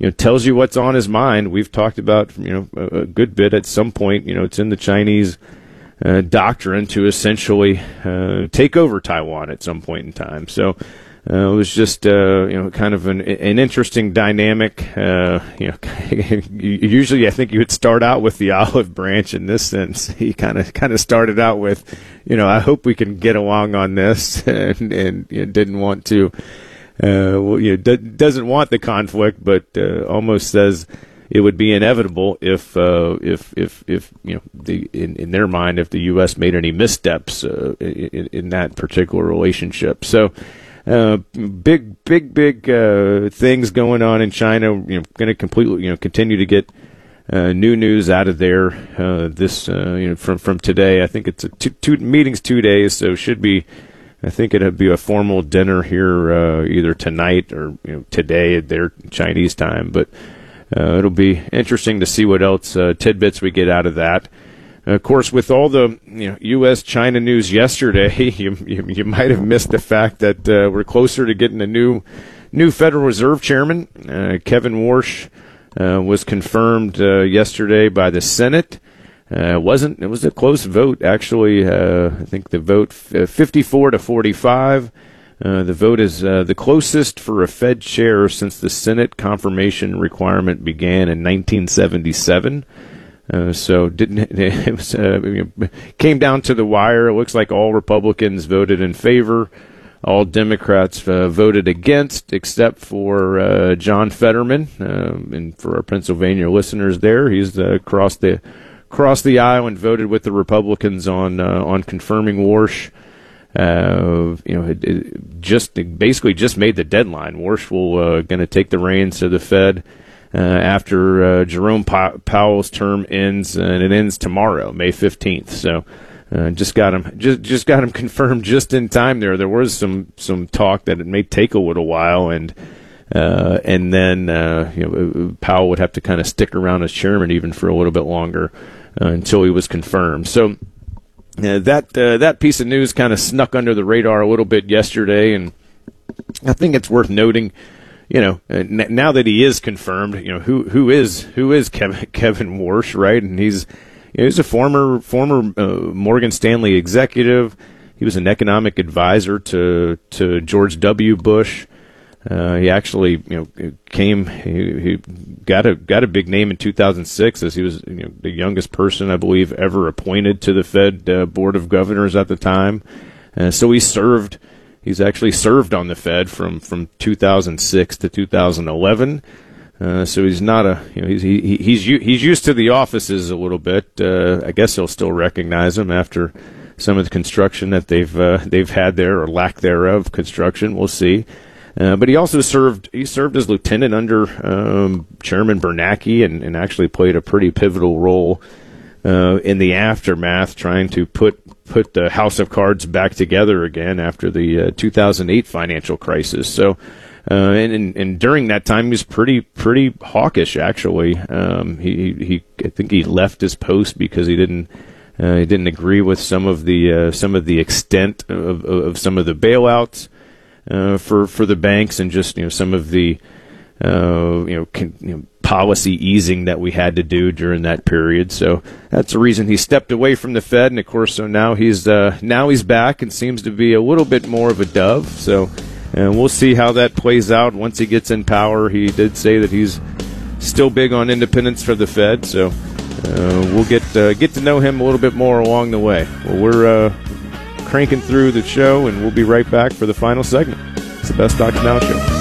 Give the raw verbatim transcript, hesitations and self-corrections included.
you know, tells you what's on his mind. We've talked about, you know, a, a good bit at some point. You know, it's in the Chinese uh, doctrine to essentially uh, take over Taiwan at some point in time. So. Uh, it was just, uh, you know, kind of an, an interesting dynamic. Uh, you know, usually I think you would start out with the olive branch. In this sense, he kind of kind of started out with, you know, I hope we can get along on this, and, and you know, didn't want to, uh, well, you know, d- doesn't want the conflict, but uh, almost says it would be inevitable if, uh, if, if, if you know, the in, in their mind, if the U S made any missteps uh, in, in that particular relationship. So. Uh, big, big, big uh, things going on in China. You know, going to completely, you know, continue to get uh, new news out of there. Uh, this, uh, you know, from from today. I think it's a two, two meetings, two days, so should be. I think it'll be a formal dinner here uh, either tonight or you know today at their Chinese time. But uh, it'll be interesting to see what else uh, tidbits we get out of that. Of course, with all the you know, U S China news yesterday, you, you, you might have missed the fact that uh, we're closer to getting a new new Federal Reserve chairman. Uh, Kevin Warsh uh, was confirmed uh, yesterday by the Senate. Uh, it wasn't it was a close vote actually. Uh, I think the vote uh, fifty-four to forty-five. Uh, the vote is uh, the closest for a Fed chair since the Senate confirmation requirement began in nineteen seventy-seven. Uh, so didn't it was, uh, came down to the wire. It looks like all Republicans voted in favor. All Democrats uh, voted against, except for uh, John Fetterman. Um, and for our Pennsylvania listeners, there he's uh, crossed the crossed the aisle and voted with the Republicans on uh, on confirming Warsh. Uh, you know, it, it just it basically just made the deadline. Warsh will uh, going to take the reins to the Fed. Uh, after uh, Jerome Pow- Powell's term ends, and it ends tomorrow, May fifteenth. So, uh, just got him, just just got him confirmed just in time. There, there was some some talk that it may take a little while, and uh, and then uh, you know Powell would have to kind of stick around as chairman even for a little bit longer uh, until he was confirmed. So, uh, that uh, that piece of news kind of snuck under the radar a little bit yesterday, and I think it's worth noting. You know, n- now that he is confirmed, you know who who is who is Kevin Kevin Warsh, right? And he's you know, he's a former former uh, Morgan Stanley executive. He was an economic advisor to to George W. Bush. Uh, he actually you know came he, he got a got a big name in two thousand six as he was you know, the youngest person I believe ever appointed to the Fed uh, Board of Governors at the time. Uh, so he served. He's actually served on the Fed from, from two thousand six to two thousand eleven, uh, so he's not a you know he's he, he's he's used to the offices a little bit. Uh, I guess he'll still recognize him after some of the construction that they've uh, they've had there or lack thereof construction. We'll see. Uh, but he also served he served as lieutenant under um, Chairman Bernanke and, and actually played a pretty pivotal role uh, in the aftermath, trying to put. put the House of Cards back together again after the uh, two thousand eight financial crisis. So, uh, and, and and during that time, he was pretty pretty hawkish. Actually, um, he he I think he left his post because he didn't uh, he didn't agree with some of the uh, some of the extent of, of, of some of the bailouts uh, for for the banks and just you know some of the uh, you know, con, you know policy easing that we had to do during that period. So that's the reason he stepped away from the Fed, and of course, so now he's uh, now he's back and seems to be a little bit more of a dove. So, and we'll see how that plays out once he gets in power. He did say that he's still big on independence for the Fed. So uh, we'll get uh, get to know him a little bit more along the way. Well, we're uh, cranking through the show, and we'll be right back for the final segment. It's the Best Stocks Now Show.